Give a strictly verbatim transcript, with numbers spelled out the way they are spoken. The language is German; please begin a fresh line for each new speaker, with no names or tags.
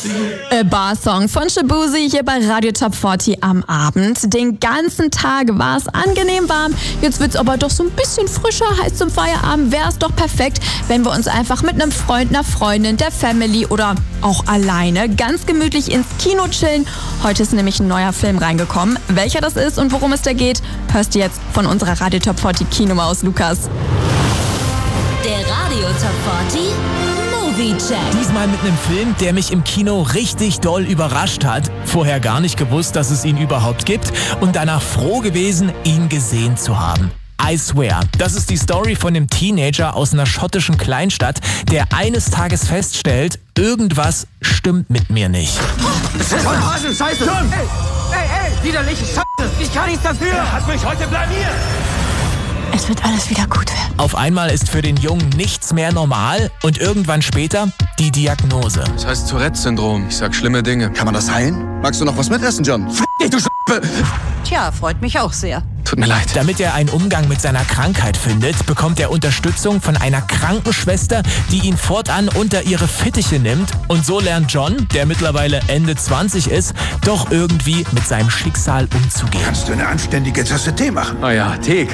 A Bar-Song von Shaboozey hier bei Radio Top vierzig am Abend. Den ganzen Tag war es angenehm warm. Jetzt wird es aber doch so ein bisschen frischer. Heißt, zum Feierabend wäre es doch perfekt, wenn wir uns einfach mit einem Freund, einer Freundin, der Family oder auch alleine ganz gemütlich ins Kino chillen. Heute ist nämlich ein neuer Film reingekommen. Welcher das ist und worum es da geht, hörst du jetzt von unserer Radio Top vierzig Kinomaus, Lukas.
Der Radio Top vierzig Movie Check.
Diesmal mit einem Film, der mich im Kino richtig doll überrascht hat. Vorher gar nicht gewusst, dass es ihn überhaupt gibt und danach froh gewesen, ihn gesehen zu haben. I Swear. Das ist die Story von einem Teenager aus einer schottischen Kleinstadt, der eines Tages feststellt, irgendwas stimmt mit mir nicht.
Das ist voll Hasen, Scheiße! John! Ey, ey, ey! Widerliche Scheiße! Ich kann nichts dafür! Er hat mich heute blamiert!
Es wird alles wieder gut werden.
Auf einmal ist für den Jungen nichts mehr normal und irgendwann später die Diagnose.
Das heißt Tourette-Syndrom. Ich sag schlimme Dinge.
Kann man das heilen? Magst du noch was mitessen, John?
Fick dich, du Scheiße!
Tja, freut mich auch sehr.
Tut mir leid.
Damit er einen Umgang mit seiner Krankheit findet, bekommt er Unterstützung von einer Krankenschwester, die ihn fortan unter ihre Fittiche nimmt. Und so lernt John, der mittlerweile Ende zwanzig ist, doch irgendwie mit seinem Schicksal umzugehen.
Kannst du eine anständige Tasse Tee machen?
Ah ja, Tee.